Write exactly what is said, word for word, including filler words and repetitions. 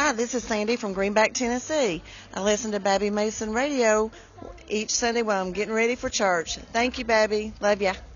Hi, this is Sandy from Greenback, Tennessee. I listen to Babby Mason Radio each Sunday while I'm getting ready for church. Thank you, Babby. Love ya.